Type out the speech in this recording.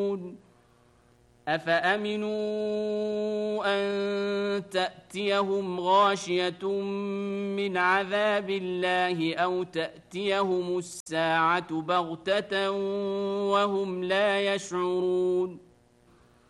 أفأمنوا أن تأتيهم غاشية من عذاب الله أو تأتيهم الساعة بغتة وهم لا يشعرون